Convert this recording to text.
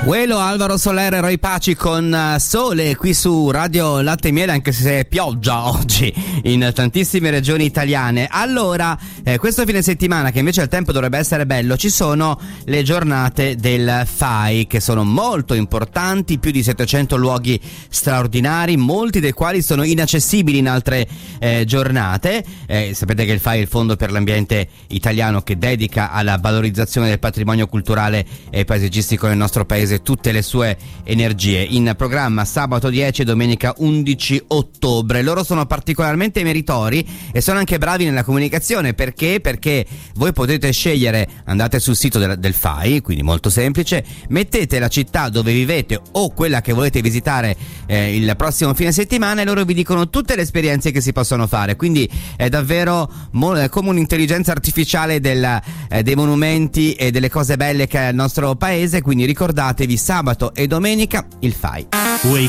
Uelo, Alvaro Soler e Roy Paci con Sole qui su Radio Latte e Miele, anche se è pioggia oggi in tantissime regioni italiane. Allora, questo fine settimana, che invece il tempo dovrebbe essere bello, ci sono le giornate del FAI, che sono molto importanti, più di 700 luoghi straordinari, molti dei quali sono inaccessibili in altre giornate. Sapete che il FAI è il Fondo per l'Ambiente Italiano, che dedica alla valorizzazione del patrimonio culturale e paesaggistico nel nostro paese tutte le sue energie. In programma sabato 10 e domenica 11 ottobre. Loro sono particolarmente meritori e sono anche bravi nella comunicazione. Perché? Perché voi potete scegliere, andate sul sito del FAI, quindi molto semplice, mettete la città dove vivete o quella che volete visitare il prossimo fine settimana, e loro vi dicono tutte le esperienze che si possono fare. Quindi è davvero come un'intelligenza artificiale dei monumenti e delle cose belle che ha il nostro paese. Quindi ricordatevi, sabato e domenica il FAI.